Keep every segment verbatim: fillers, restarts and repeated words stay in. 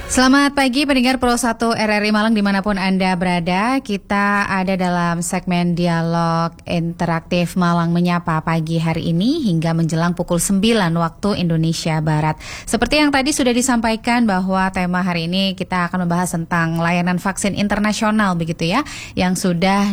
Selamat pagi pendengar Pro satu R R I Malang dimanapun Anda berada. Kita ada dalam segmen dialog interaktif Malang Menyapa pagi hari ini hingga menjelang pukul sembilan waktu Indonesia Barat. Seperti yang tadi sudah disampaikan bahwa tema hari ini kita akan membahas tentang layanan vaksin internasional begitu ya, yang sudah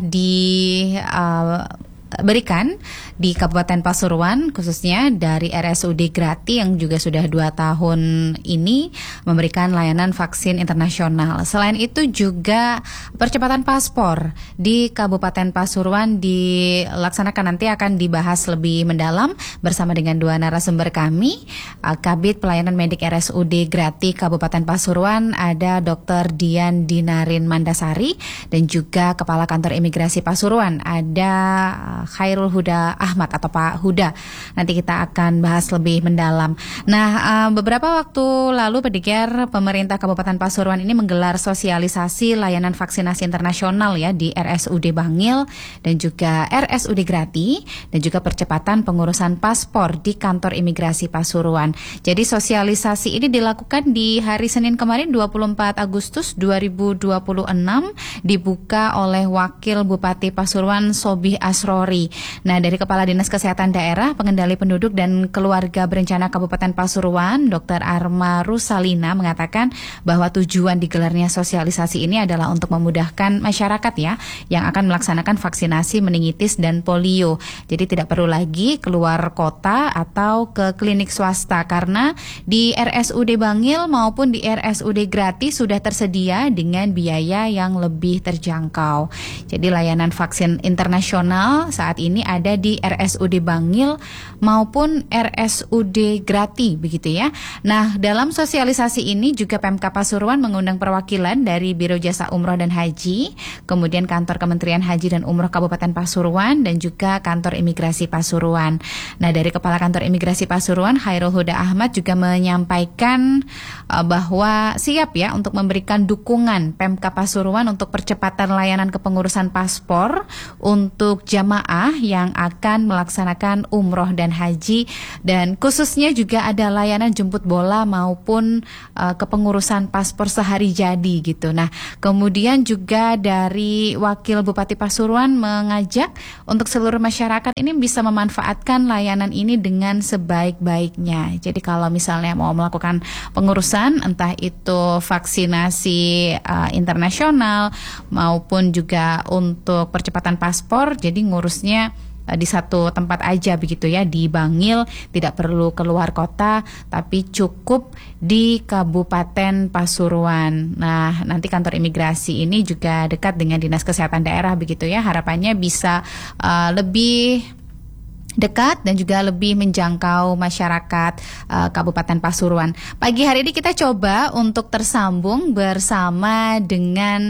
di uh, berikan di Kabupaten Pasuruan, khususnya dari R S U D Grati yang juga sudah dua tahun ini memberikan layanan vaksin internasional. Selain itu juga percepatan paspor di Kabupaten Pasuruan dilaksanakan, nanti akan dibahas lebih mendalam bersama dengan dua narasumber kami. Kabid Pelayanan Medik R S U D Grati Kabupaten Pasuruan ada Dokter Dian Dinarin Mandasari dan juga Kepala Kantor Imigrasi Pasuruan ada Khairul Huda Ahmad atau Pak Huda. Nanti kita akan bahas lebih mendalam. Nah, uh, beberapa waktu lalu pendengar, pemerintah Kabupaten Pasuruan ini menggelar sosialisasi layanan vaksinasi internasional ya di R S U D Bangil dan juga R S U D Grati dan juga percepatan pengurusan paspor di Kantor Imigrasi Pasuruan. Jadi sosialisasi ini dilakukan di hari Senin kemarin dua puluh empat Agustus dua ribu dua puluh enam, dibuka oleh Wakil Bupati Pasuruan Sobih Asrori. Nah, dari Kepala Dinas Kesehatan Daerah, Pengendali Penduduk dan Keluarga Berencana Kabupaten Pasuruan, Dokter Arma Rusalina mengatakan bahwa tujuan digelarnya sosialisasi ini adalah untuk memudahkan masyarakat ya yang akan melaksanakan vaksinasi meningitis dan polio. Jadi tidak perlu lagi keluar kota atau ke klinik swasta karena di R S U D Bangil maupun di R S U D Grati sudah tersedia dengan biaya yang lebih terjangkau. Jadi layanan vaksin internasional saat ini ada di R S U D Bangil maupun R S U D Grati begitu ya. Nah, dalam sosialisasi ini juga Pemkab Pasuruan mengundang perwakilan dari Biro Jasa Umroh dan Haji, kemudian Kantor Kementerian Haji dan Umroh Kabupaten Pasuruan dan juga Kantor Imigrasi Pasuruan. Nah, dari Kepala Kantor Imigrasi Pasuruan Khairul Huda Ahmad juga menyampaikan uh, bahwa siap ya untuk memberikan dukungan Pemkab Pasuruan untuk percepatan layanan kepengurusan paspor untuk jamaah yang akan melaksanakan umroh dan haji, dan khususnya juga ada layanan jemput bola maupun uh, kepengurusan paspor sehari jadi gitu. Nah, kemudian juga dari Wakil Bupati Pasuruan mengajak untuk seluruh masyarakat ini bisa memanfaatkan layanan ini dengan sebaik-baiknya. Jadi kalau misalnya mau melakukan pengurusan entah itu vaksinasi uh, internasional maupun juga untuk percepatan paspor, jadi ngurusnya di satu tempat aja begitu ya, di Bangil, tidak perlu keluar kota tapi cukup di Kabupaten Pasuruan. Nah, nanti kantor imigrasi ini juga dekat dengan Dinas Kesehatan Daerah begitu ya, harapannya bisa uh, lebih dekat dan juga lebih menjangkau masyarakat uh, Kabupaten Pasuruan. Pagi hari ini kita coba untuk tersambung bersama dengan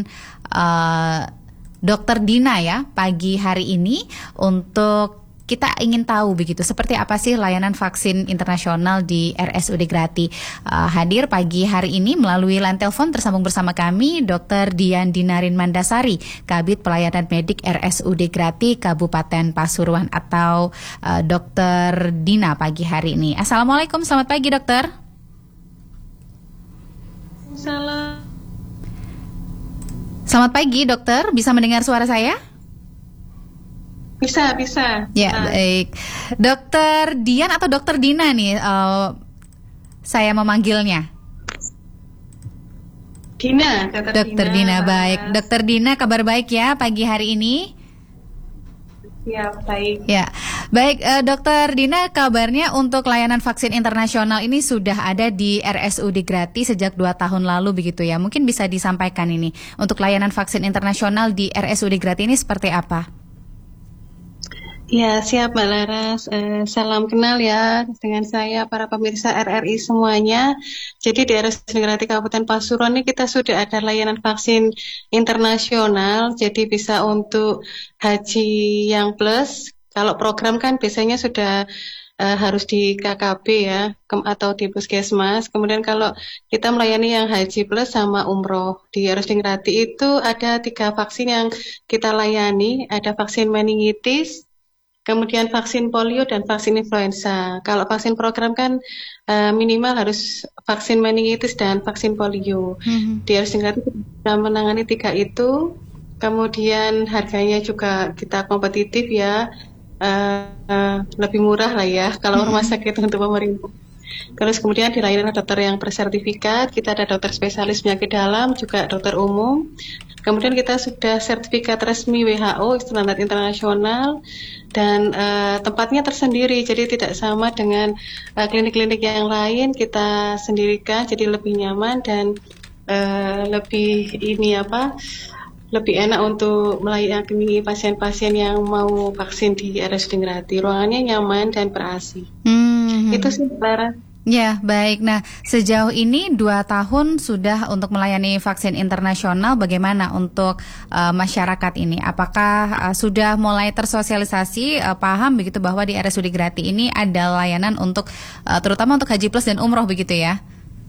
uh, Dokter Dina ya pagi hari ini untuk kita ingin tahu begitu seperti apa sih layanan vaksin internasional di R S U D Grati. Uh, hadir pagi hari ini melalui line telepon tersambung bersama kami Dokter Dian Dinarin Mandasari, Kabid Pelayanan Medik R S U D Grati Kabupaten Pasuruan atau uh, Dokter Dina pagi hari ini. Assalamualaikum, selamat pagi dokter. Salam. Selamat pagi dokter, bisa mendengar suara saya? Bisa, bisa. Ya, nah. Baik. Dokter Dian atau Dokter Dina nih, uh, saya memanggilnya. Dina, Dokter Dokter Dina, Dina baik. Dokter Dina, kabar baik ya pagi hari ini? Ya, baik. Ya, baik uh, Dokter Dina, kabarnya untuk layanan vaksin internasional ini sudah ada di R S U D Grati sejak dua tahun lalu begitu ya. Mungkin bisa disampaikan ini untuk layanan vaksin internasional di R S U D Grati ini seperti apa? Ya, siap Mbak Laras. Eh, salam kenal ya dengan saya para pemirsa R R I semuanya. Jadi di R S U D Grati Kabupaten Pasuruan ini kita sudah ada layanan vaksin internasional. Jadi bisa untuk haji yang plus. Kalau program kan biasanya sudah uh, harus di K K B ya ke- atau di puskesmas. Kemudian kalau kita melayani yang haji plus sama umroh di R S U D Grati itu ada tiga vaksin yang kita layani. Ada vaksin meningitis, kemudian vaksin polio dan vaksin influenza. Kalau vaksin program kan uh, minimal harus vaksin meningitis dan vaksin polio. Mm-hmm. Di R S Dingrati kita menangani tiga itu, kemudian harganya juga kita kompetitif ya, uh, uh, lebih murah lah ya kalau mm-hmm. rumah sakit untuk pemerintah. Terus kemudian dilayani dokter yang bersertifikat, kita ada dokter spesialis penyakit dalam, juga dokter umum. Kemudian kita sudah sertifikat resmi W H O, standar internasional, dan uh, tempatnya tersendiri, jadi tidak sama dengan uh, klinik-klinik yang lain. Kita sendirikan, jadi lebih nyaman dan uh, lebih ini apa, lebih enak untuk melayani pasien-pasien yang mau vaksin di R S Dingrati. Ruangannya nyaman dan ber-A C. Hmm. Itu sih, Clara. Ya, baik. Nah, sejauh ini dua tahun sudah untuk melayani vaksin internasional. Bagaimana untuk uh, masyarakat ini? Apakah uh, sudah mulai tersosialisasi, uh, paham begitu bahwa di R S U D Grati ini ada layanan untuk, uh, terutama untuk Haji Plus dan Umroh begitu ya?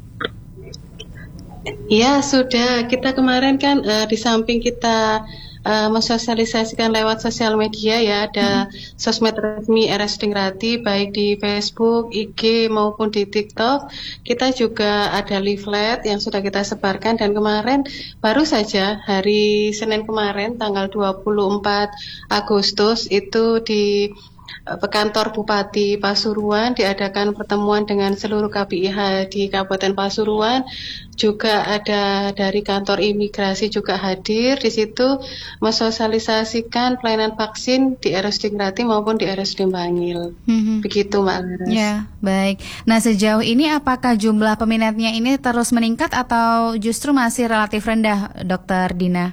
Ya, sudah. Kita kemarin kan uh, di samping kita Uh, mensosialisasikan lewat sosial media ya, ada hmm. sosmed resmi R S Dingrati baik di Facebook, I G maupun di TikTok. Kita juga ada leaflet yang sudah kita sebarkan, dan kemarin baru saja hari Senin kemarin tanggal dua puluh empat Agustus itu di kantor Bupati Pasuruan diadakan pertemuan dengan seluruh K P I H di Kabupaten Pasuruan. Juga ada dari kantor imigrasi juga hadir di situ mensosialisasikan pelayanan vaksin di R S Dingrati maupun di R S D Bangil. Mm-hmm. Begitu Mbak Laras. Ya, baik. Nah, sejauh ini apakah jumlah peminatnya ini terus meningkat atau justru masih relatif rendah, Dokter Dina?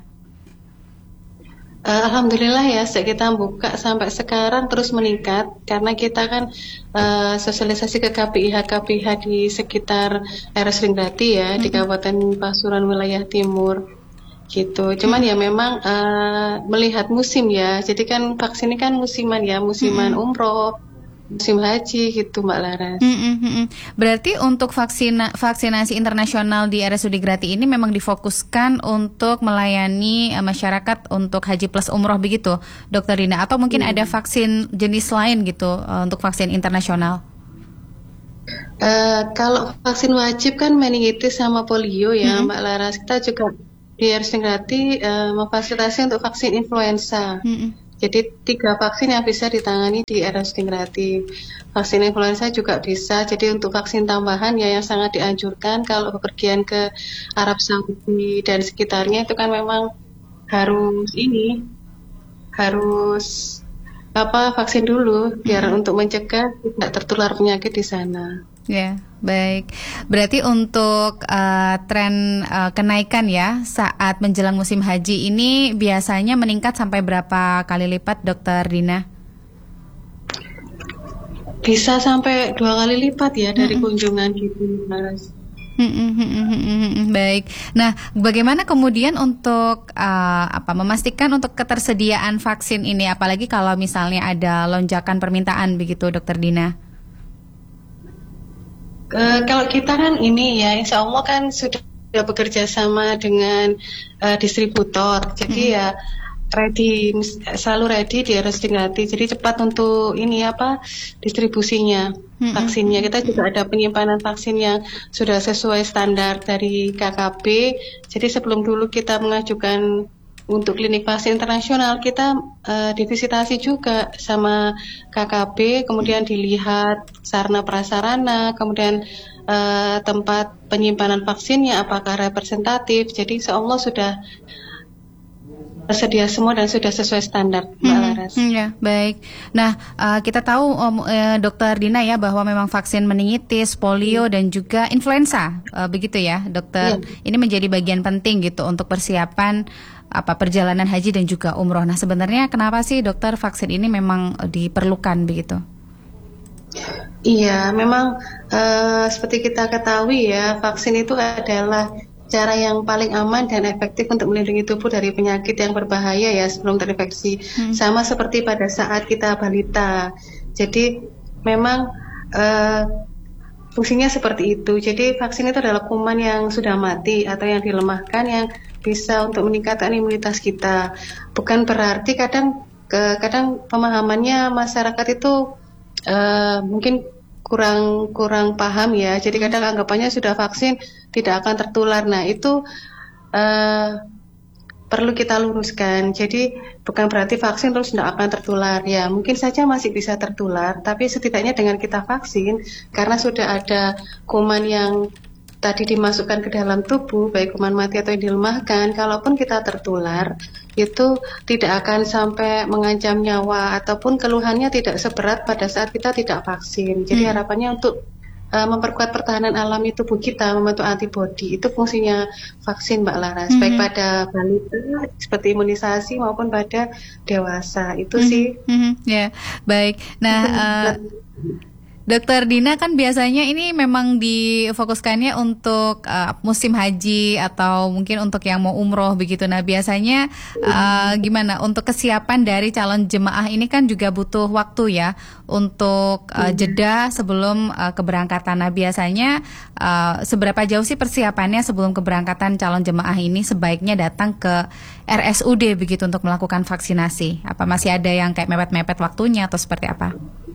Uh, Alhamdulillah ya, sejak kita buka sampai sekarang terus meningkat karena kita kan uh, sosialisasi ke K P I H K P I H di sekitar R S Dingrati ya, mm-hmm. di Kabupaten Pasuruan wilayah timur gitu. Cuman mm-hmm. ya memang uh, melihat musim ya, jadi kan vaksin ini kan musiman ya, musiman mm-hmm. umroh, musim haji gitu Mbak Laras. Mm-hmm. Berarti untuk vaksin vaksinasi internasional di R S U D Grati ini memang difokuskan untuk melayani uh, masyarakat untuk haji plus umroh begitu, Dokter Dina, atau mungkin mm. ada vaksin jenis lain gitu uh, untuk vaksin internasional? Uh, kalau vaksin wajib kan meningitis sama polio ya mm-hmm. Mbak Laras. Kita juga di R S Dingrati uh, memfasilitasi untuk vaksin influenza. Mm-hmm. Jadi tiga vaksin yang bisa ditangani di R S Dingrati. Vaksin influenza juga bisa. Jadi untuk vaksin tambahan ya yang sangat dianjurkan kalau bepergian ke Arab Saudi dan sekitarnya itu kan memang harus ini harus apa vaksin dulu biar hmm. untuk mencegah tidak tertular penyakit di sana. Ya, baik. Berarti untuk uh, tren uh, kenaikan ya saat menjelang musim haji ini biasanya meningkat sampai berapa kali lipat, Dokter Dina? Bisa sampai dua kali lipat ya dari mm-hmm. kunjungan gitu, Mas. Mm-hmm. Baik. Nah, bagaimana kemudian untuk uh, apa memastikan untuk ketersediaan vaksin ini, apalagi kalau misalnya ada lonjakan permintaan begitu, Dokter Dina? Uh, kalau kita kan ini ya, insya Allah kan sudah bekerja sama dengan uh, distributor, jadi hmm. ya ready, selalu ready di R S Dingrati, jadi cepat untuk ini apa distribusinya hmm. vaksinnya. Kita juga ada penyimpanan vaksin yang sudah sesuai standar dari K K P, jadi sebelum dulu kita mengajukan untuk klinik vaksin internasional, kita uh, divisitasi juga sama K K P, kemudian dilihat sarana prasarana, kemudian uh, tempat penyimpanan vaksinnya apakah representatif. Jadi insyaallah sudah tersedia semua dan sudah sesuai standar, Mbak hmm, Laras. Hmm, ya, baik. Nah, uh, kita tahu um, uh, Dokter Dina ya bahwa memang vaksin meningitis, polio hmm. dan juga influenza, uh, begitu ya, Dokter. Ya. Ini menjadi bagian penting gitu untuk persiapan apa perjalanan haji dan juga umroh. Nah, sebenarnya kenapa sih Dokter vaksin ini memang diperlukan begitu? Iya, memang uh, seperti kita ketahui ya, vaksin itu adalah cara yang paling aman dan efektif untuk melindungi tubuh dari penyakit yang berbahaya ya sebelum terinfeksi. Hmm. Sama seperti pada saat kita balita. Jadi memang uh, fungsinya seperti itu. Jadi vaksin itu adalah kuman yang sudah mati atau yang dilemahkan yang bisa untuk meningkatkan imunitas kita. Bukan berarti kadang ke, kadang pemahamannya masyarakat itu uh, mungkin kurang kurang paham ya. Jadi kadang anggapannya sudah vaksin tidak akan tertular. Nah itu uh, perlu kita luruskan. Jadi bukan berarti vaksin terus tidak akan tertular. Ya mungkin saja masih bisa tertular, tapi setidaknya dengan kita vaksin, karena sudah ada kuman yang tadi dimasukkan ke dalam tubuh, baik kuman mati atau yang dilemahkan, kalaupun kita tertular, itu tidak akan sampai mengancam nyawa, ataupun keluhannya tidak seberat pada saat kita tidak vaksin. Jadi hmm. harapannya untuk uh, memperkuat pertahanan alami tubuh kita, membentuk antibodi, itu fungsinya vaksin, Mbak Laras, hmm. baik pada balita, seperti imunisasi, maupun pada dewasa, itu hmm. sih. Hmm. Ya, baik. Nah, uh... Dokter Dina, kan biasanya ini memang difokuskannya untuk uh, musim haji atau mungkin untuk yang mau umroh begitu. Nah biasanya uh, gimana untuk kesiapan dari calon jemaah ini kan juga butuh waktu ya untuk uh, jeda sebelum uh, keberangkatan. Nah biasanya uh, seberapa jauh sih persiapannya sebelum keberangkatan calon jemaah ini sebaiknya datang ke R S U D begitu untuk melakukan vaksinasi? Apa masih ada yang kayak mepet-mepet waktunya atau seperti apa?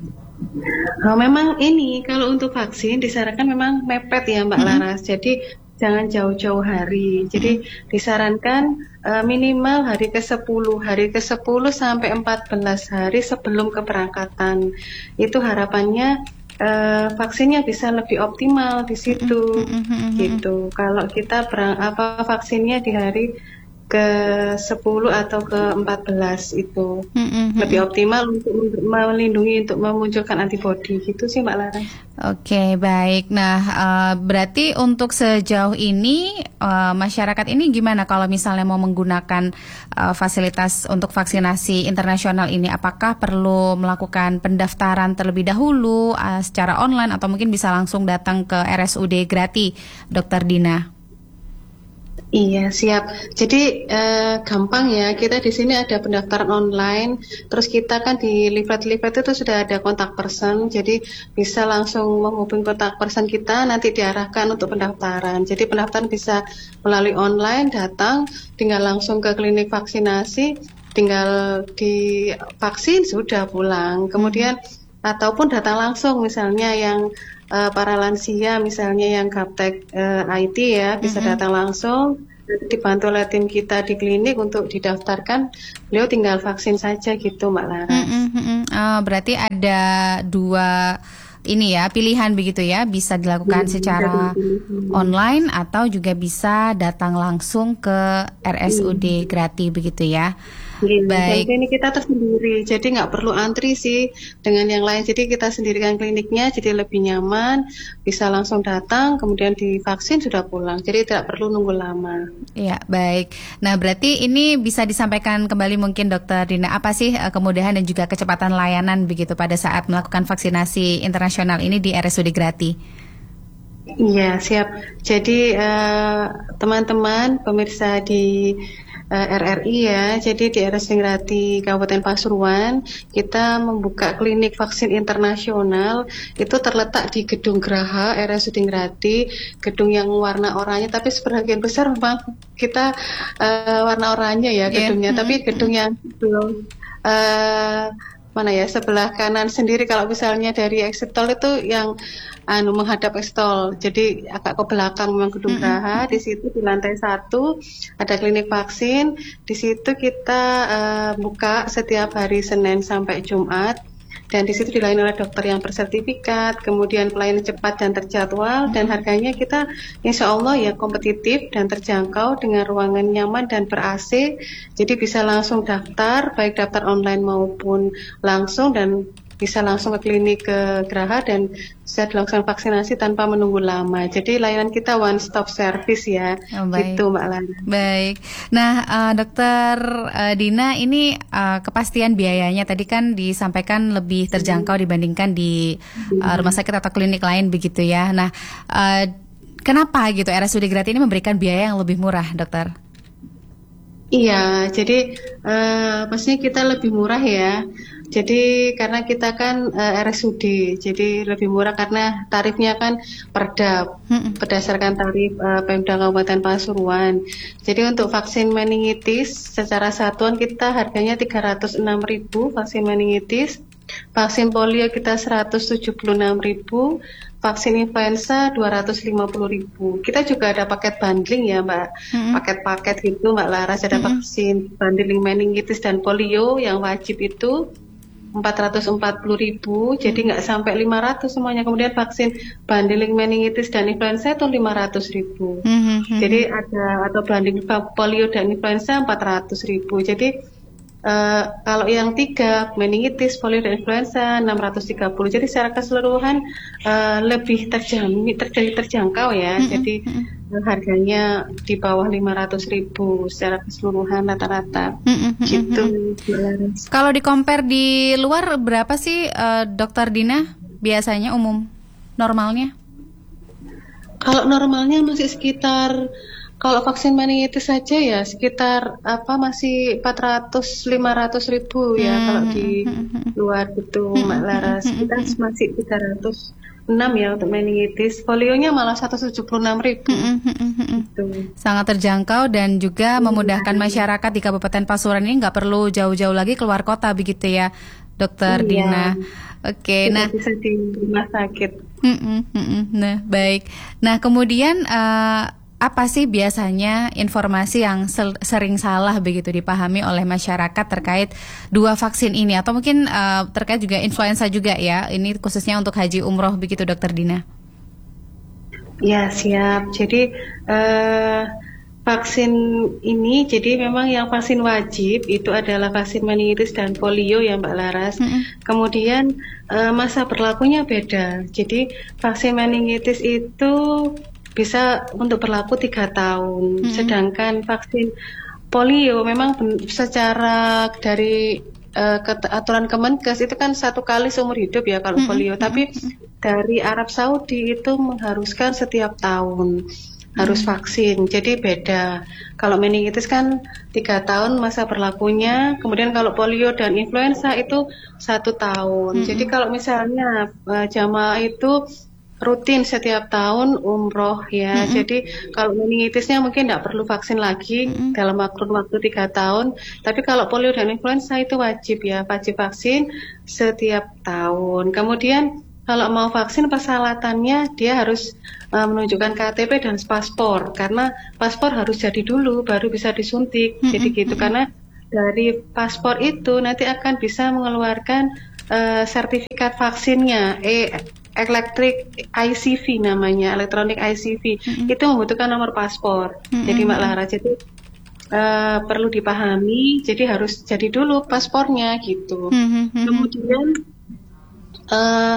Oh, memang ini kalau untuk vaksin disarankan memang mepet ya Mbak mm-hmm. Laras. Jadi jangan jauh-jauh hari. Jadi disarankan uh, minimal hari ke sepuluh, hari ke sepuluh sampai empat belas hari sebelum keberangkatan. Itu harapannya uh, vaksinnya bisa lebih optimal di situ. Mm-hmm. Gitu. Kalau kita berang, apa vaksinnya di hari ke sepuluh atau ke empat belas itu mm-hmm. lebih optimal untuk melindungi, untuk memunculkan antibodi gitu sih Mbak Lara. Oke, okay, baik. Nah, uh, berarti untuk sejauh ini uh, masyarakat ini gimana kalau misalnya mau menggunakan uh, fasilitas untuk vaksinasi internasional ini? Apakah perlu melakukan pendaftaran terlebih dahulu uh, secara online atau mungkin bisa langsung datang ke R S U D Grati, Dokter Dina? Iya, siap. Jadi eh, gampang ya, kita di sini ada pendaftaran online, terus kita kan di leaflet-leaflet itu sudah ada kontak person, jadi bisa langsung menghubungi kontak person kita, nanti diarahkan untuk pendaftaran. Jadi pendaftaran bisa melalui online, datang, tinggal langsung ke klinik vaksinasi, tinggal divaksin, sudah pulang. Kemudian ataupun datang langsung, misalnya yang Uh, para lansia misalnya yang gaptek uh, I T ya bisa mm-hmm. datang langsung, dibantu oleh tim kita di klinik untuk didaftarkan, beliau tinggal vaksin saja gitu Mbak Laras. Mm-hmm. Oh, berarti ada dua ini ya pilihan begitu ya, bisa dilakukan hmm, secara online atau juga bisa datang langsung ke R S U D Grati begitu ya. Gini, baik. Dan klinik kita tersendiri, jadi nggak perlu antri sih dengan yang lain. Jadi kita sendirikan kliniknya, jadi lebih nyaman, bisa langsung datang, kemudian divaksin sudah pulang. Jadi tidak perlu nunggu lama. Ya, baik. Nah, berarti ini bisa disampaikan kembali mungkin Dokter Dina, apa sih kemudahan dan juga kecepatan layanan begitu pada saat melakukan vaksinasi internasional ini di R S U D Grati? Iya, siap. Jadi uh, teman-teman pemirsa di R R I ya, jadi di R S U D Grati Kabupaten Pasuruan kita membuka klinik vaksin internasional, itu terletak di Gedung Graha R S U D Grati, gedung yang warna oranye, tapi sebagian besar memang kita uh, warna oranye ya gedungnya, yeah. tapi gedung yang belum uh, mana ya sebelah kanan sendiri kalau misalnya dari exit tol itu yang anu menghadap exit tol, jadi agak ke belakang memang gedung Graha. Di situ di lantai satu ada klinik vaksin. Di situ kita uh, buka setiap hari Senin sampai Jumat, dan di situ dilayani oleh dokter yang bersertifikat, kemudian pelayanan cepat dan terjadwal, dan harganya kita insya Allah ya kompetitif dan terjangkau dengan ruangan nyaman dan ber-A C, jadi bisa langsung daftar, baik daftar online maupun langsung, dan bisa langsung ke klinik ke Graha dan bisa dilakukan vaksinasi tanpa menunggu lama. Jadi layanan kita one stop service ya. Oh, baik. Gitu Mbak Lana. Baik. Nah, uh, Dokter uh, Dina, ini uh, kepastian biayanya tadi kan disampaikan lebih terjangkau hmm. dibandingkan di uh, rumah sakit atau klinik lain begitu ya. Nah, uh, kenapa gitu R S U D Grati ini memberikan biaya yang lebih murah, Dokter? Iya, jadi uh, pastinya kita lebih murah ya. Jadi karena kita kan uh, R S U D, jadi lebih murah karena tarifnya kan perdap hmm. berdasarkan tarif uh, Pemda Kabupaten Pasuruan. Jadi untuk vaksin meningitis secara satuan kita harganya tiga ratus enam ribu vaksin meningitis, vaksin polio kita seratus tujuh puluh enam ribu, vaksin influenza dua ratus lima puluh ribu. Kita juga ada paket bundling ya Mbak, hmm. paket-paket gitu Mbak Laras, ada hmm. vaksin bundling meningitis dan polio yang wajib itu empat ratus empat puluh ribu, jadi nggak sampai lima ratus semuanya. Kemudian vaksin bundling meningitis dan influenza itu lima ratus ribu. Mm-hmm. Jadi ada atau bundling polio dan influenza empat ratus ribu. Jadi uh, kalau yang tiga meningitis, polio dan influenza enam ratus tiga puluh. Jadi secara keseluruhan uh, lebih terjamin, terjadi terjangkau ya. Mm-hmm. Jadi harganya di bawah lima ratus ribu secara keseluruhan rata-rata. Mm-hmm. Gitu. Kalau di compare di luar berapa sih uh, Dokter Dina biasanya umum normalnya? Kalau normalnya masih sekitar, kalau vaksin meningitis saja ya sekitar apa masih empat ratus lima ratus ribu ya. Mm-hmm. Kalau di luar gitu mm-hmm. Mbak Laras kita masih tiga ratus enam ya untuk meningitis, polionya malah seratus tujuh puluh enam ribu. Mm-hmm. Gitu. Sangat terjangkau dan juga mm-hmm. memudahkan masyarakat di Kabupaten Pasuruan ini nggak perlu jauh-jauh lagi keluar kota begitu ya, Dokter iya. Dina. Oke, okay, nah bisa di rumah sakit. Mm-hmm. Nah baik. Nah kemudian uh, apa sih biasanya informasi yang sel- sering salah begitu dipahami oleh masyarakat terkait dua vaksin ini, atau mungkin uh, terkait juga influenza juga ya, ini khususnya untuk haji umroh begitu Dokter Dina? Ya siap, jadi uh, vaksin ini jadi memang yang vaksin wajib itu adalah vaksin meningitis dan polio ya Mbak Laras. Mm-hmm. Kemudian uh, masa berlakunya beda, jadi vaksin meningitis itu bisa untuk berlaku tiga tahun, hmm. sedangkan vaksin polio memang ben- secara dari uh, aturan Kemenkes itu kan satu kali seumur hidup ya kalau hmm. polio, tapi dari Arab Saudi itu mengharuskan setiap tahun harus hmm. vaksin, jadi beda. Kalau meningitis kan tiga tahun masa berlakunya, kemudian kalau polio dan influenza itu satu tahun. Hmm. Jadi kalau misalnya uh, jamaah itu rutin setiap tahun umroh ya, mm-hmm. jadi kalau meningitisnya mungkin tidak perlu vaksin lagi mm-hmm. dalam kurun waktu tiga tahun, tapi kalau polio dan influenza itu wajib ya, wajib vaksin setiap tahun. Kemudian kalau mau vaksin persyaratannya dia harus uh, menunjukkan K T P dan paspor, karena paspor harus jadi dulu baru bisa disuntik, mm-hmm. jadi gitu, karena dari paspor itu nanti akan bisa mengeluarkan uh, sertifikat vaksinnya, eh Electric I C V namanya, Electronic I C V, mm-hmm. itu membutuhkan nomor paspor. Mm-hmm. Jadi Mbak Lara, jadi uh, perlu dipahami, jadi harus jadi dulu paspornya gitu. Mm-hmm. Kemudian uh,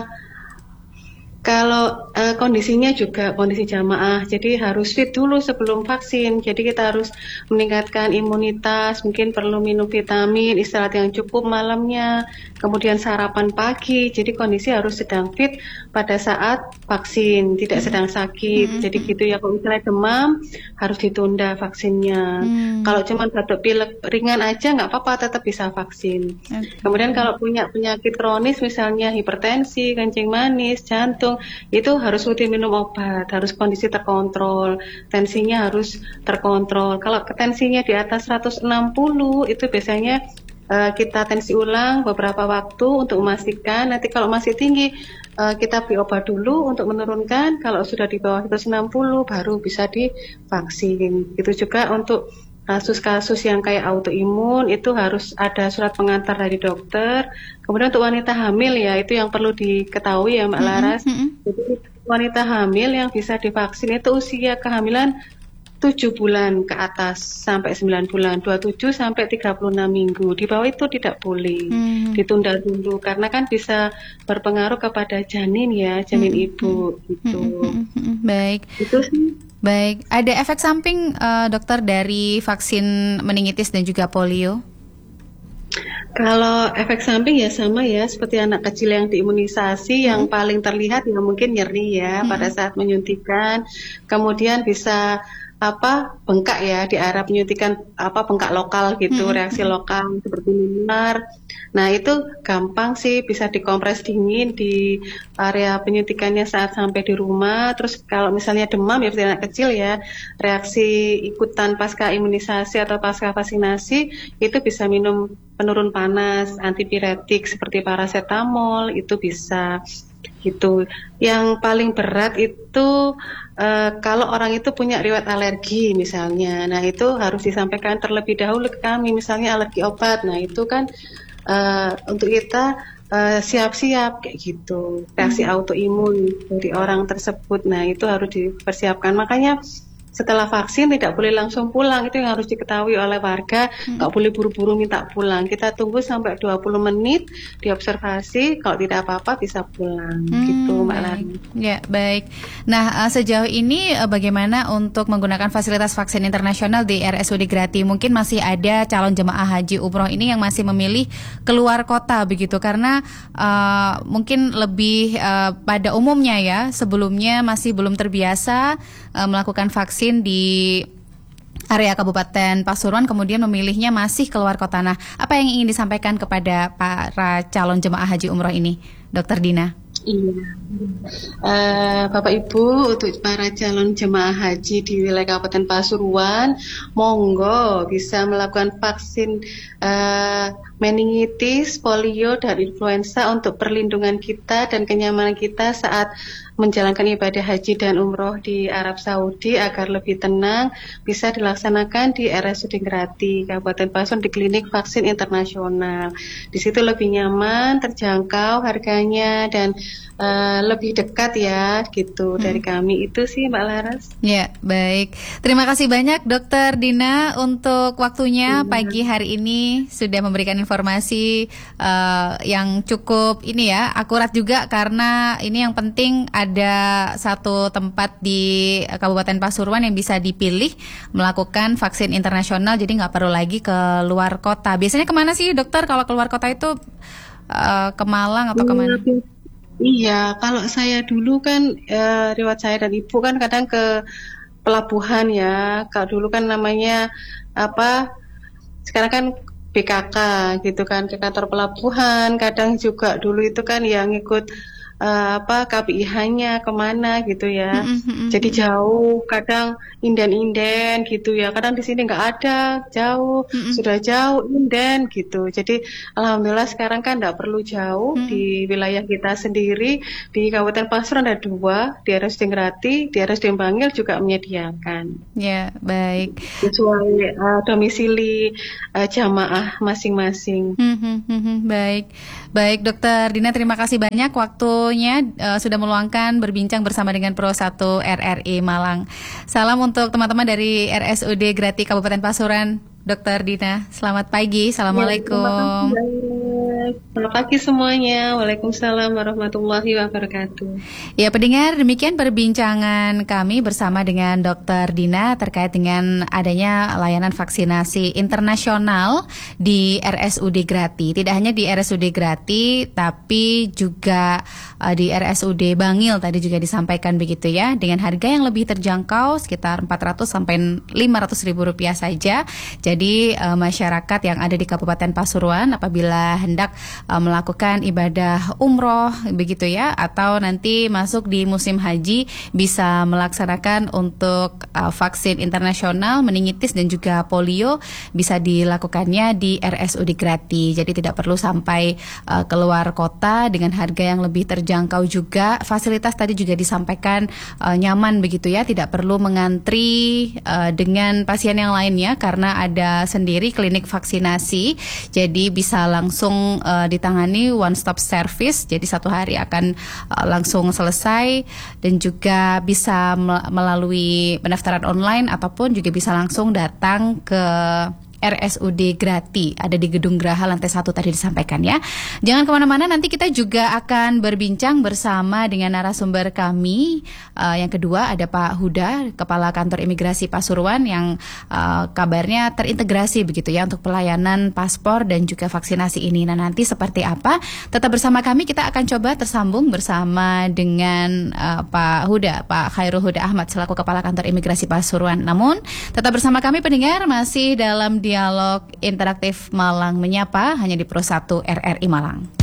kalau uh, kondisinya juga kondisi jamaah, jadi harus fit dulu sebelum vaksin. Jadi kita harus meningkatkan imunitas, mungkin perlu minum vitamin, istirahat yang cukup malamnya, kemudian sarapan pagi. Jadi kondisi harus sedang fit pada saat vaksin, tidak sedang sakit. Mm-hmm. Jadi gitu ya, kalau misalnya demam harus ditunda vaksinnya. Mm-hmm. Kalau cuma batuk pilek ringan aja nggak apa-apa, tetap bisa vaksin. Okay. Kemudian kalau punya penyakit kronis misalnya hipertensi, kencing manis, jantung, itu harus rutin minum obat, harus kondisi terkontrol, tensinya harus terkontrol. Kalau tensinya di atas seratus enam puluh itu biasanya uh, kita tensi ulang beberapa waktu untuk memastikan. Nanti kalau masih tinggi uh, kita beri obat dulu untuk menurunkan. Kalau sudah di bawah seratus enam puluh baru bisa divaksin. Itu juga untuk kasus-kasus yang kayak autoimun itu harus ada surat pengantar dari dokter. Kemudian untuk wanita hamil ya, itu yang perlu diketahui ya Mbak mm-hmm. Laras. Jadi wanita hamil yang bisa divaksin itu usia kehamilan tujuh bulan ke atas sampai sembilan bulan, dua puluh tujuh sampai tiga puluh enam minggu. Di bawah itu tidak boleh, mm-hmm. ditunda dulu karena kan bisa berpengaruh kepada janin ya, janin mm-hmm. ibu gitu. Mm-hmm. Baik. Itu sih. Baik, ada efek samping uh, dokter dari vaksin meningitis dan juga polio? Kalau efek samping ya sama ya seperti anak kecil yang diimunisasi, hmm. yang paling terlihat ya mungkin nyeri ya hmm. pada saat menyuntikan, kemudian bisa apa bengkak ya di area penyuntikan apa bengkak lokal gitu, Mm-mm. reaksi lokal seperti menular. Nah itu gampang sih, bisa dikompres dingin di area penyuntikannya saat sampai di rumah. Terus kalau misalnya demam ya seperti anak kecil ya, reaksi ikutan pasca imunisasi atau pasca vaksinasi itu bisa minum penurun panas, antipiretik seperti paracetamol itu bisa gitu. Yang paling berat itu eh, kalau orang itu punya riwayat alergi misalnya, nah itu harus disampaikan terlebih dahulu ke kami, misalnya alergi obat. Nah itu kan eh, untuk kita eh, siap-siap kayak gitu, reaksi autoimun dari orang tersebut. Nah itu harus dipersiapkan. Makanya setelah vaksin tidak boleh langsung pulang, itu yang harus diketahui oleh warga. Nggak boleh buru-buru minta pulang, kita tunggu sampai dua puluh menit diobservasi, kalau tidak apa-apa bisa pulang. Hmm, Gitu Mbak baik. Lani. Ya, baik. Nah, uh, sejauh ini uh, bagaimana untuk menggunakan fasilitas vaksin internasional di R S U D Grati? Mungkin masih ada calon jemaah haji umroh ini yang masih memilih keluar kota begitu, karena uh, mungkin lebih uh, pada umumnya ya, sebelumnya masih belum terbiasa uh, melakukan vaksin di area Kabupaten Pasuruan, kemudian memilihnya masih keluar kota. Nah, apa yang ingin disampaikan kepada para calon jemaah haji umroh ini, Dokter Dina? Iya, Eh, Bapak Ibu, untuk para calon jemaah haji di wilayah Kabupaten Pasuruan, monggo bisa melakukan vaksin eh, meningitis, polio, dan influenza untuk perlindungan kita dan kenyamanan kita saat menjalankan ibadah haji dan umroh di Arab Saudi agar lebih tenang, bisa dilaksanakan di R S U D Grati, Kabupaten Pasuruan, di klinik vaksin internasional. Di situ lebih nyaman, terjangkau harganya, dan uh, lebih dekat ya gitu dari kami. Itu sih Mbak Laras. Ya, baik. Terima kasih banyak Dokter Dina untuk waktunya Iya. pagi hari ini, sudah memberikan informasi uh, yang cukup ini ya, akurat juga, karena ini yang penting ada satu tempat di Kabupaten Pasuruan yang bisa dipilih melakukan vaksin internasional, jadi nggak perlu lagi ke luar kota. Biasanya kemana sih dokter kalau keluar kota itu, uh, ke Malang atau kemana? Iya, kalau saya dulu kan eh, riwayat saya dan ibu kan kadang ke pelabuhan ya. Kalau dulu kan namanya apa? Sekarang kan B K K gitu kan, ke kantor pelabuhan. Kadang juga dulu itu kan yang ikut eh, apa K P I H-nya kemana gitu ya. Mm-mm. Jadi jauh, kadang inden-inden gitu ya. Kadang di sini nggak ada, jauh, Mm-mm. sudah jauh, inden gitu. Jadi alhamdulillah sekarang kan nggak perlu jauh, Mm-mm. di wilayah kita sendiri di Kabupaten Pasuruan ada dua, di R S U D Grati, di R S U D Bangil juga menyediakan Ya, baik. sesuai uh, domisili uh, jamaah masing-masing. Hmm, hmm, hmm, hmm, baik, baik Dokter Dina, terima kasih banyak waktunya uh, sudah meluangkan berbincang bersama dengan Pro satu R R I Malang. Salam untuk teman-teman dari R S U D Grati Kabupaten Pasuruan, Dokter Dina. Selamat pagi, assalamualaikum. Ya, selamat pagi semuanya. Waalaikumsalam warahmatullahi wabarakatuh. Ya pendengar, demikian perbincangan kami bersama dengan Dokter Dina terkait dengan adanya layanan vaksinasi internasional di R S U D Grati. Tidak hanya di R S U D Grati, tapi juga uh, di R S U D Bangil tadi juga disampaikan begitu ya, dengan harga yang lebih terjangkau sekitar empat ratus sampai lima ratus ribu rupiah saja. Jadi uh, masyarakat yang ada di Kabupaten Pasuruan apabila hendak uh, melakukan ibadah umroh begitu ya, atau nanti masuk di musim haji, bisa melaksanakan untuk uh, vaksin internasional meningitis dan juga polio, bisa dilakukannya di R S U D Grati. Jadi tidak perlu sampai uh, keluar kota, dengan harga yang lebih terjangkau juga. Fasilitas tadi juga disampaikan uh, nyaman begitu ya, tidak perlu mengantri uh, dengan pasien yang lainnya karena ada sendiri klinik vaksinasi. Jadi bisa langsung uh, ditangani one stop service. Jadi satu hari akan uh, langsung selesai, dan juga bisa melalui pendaftaran online ataupun juga bisa langsung datang ke R S U D Grati, ada di Gedung Graha lantai satu tadi disampaikan ya. Jangan kemana-mana, nanti kita juga akan berbincang bersama dengan narasumber kami. Uh, yang kedua ada Pak Huda, Kepala Kantor Imigrasi Pasuruan yang uh, kabarnya terintegrasi begitu ya untuk pelayanan paspor dan juga vaksinasi ini. Nah nanti seperti apa? Tetap bersama kami, kita akan coba tersambung bersama dengan uh, Pak Huda, Pak Khairul Huda Ahmad selaku Kepala Kantor Imigrasi Pasuruan. Namun tetap bersama kami pendengar, masih dalam dialog interaktif Malang Menyapa hanya di Pro satu R R I Malang.